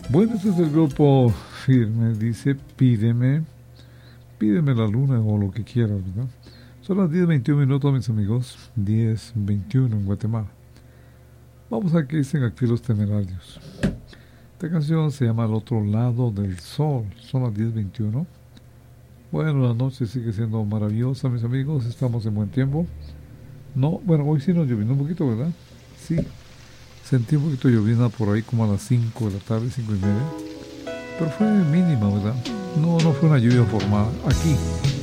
Bueno, este es el grupo Firme. Dice, pídeme la luna o lo que quieras, ¿verdad? Son las 10:21 mis amigos. 10:21 en Guatemala. Vamos a que dicen aquí los temerarios. Esta canción se llama Al otro lado del sol. Son las 10:21. Bueno, la noche sigue siendo maravillosa, mis amigos. Estamos en buen tiempo. No, bueno, hoy sí nos llovió un poquito, ¿verdad? Sí. Sentí un poquito llovizna por ahí como a las 5 de la tarde, 5:30. Pero fue mínima, ¿verdad? No fue una lluvia formada. Aquí,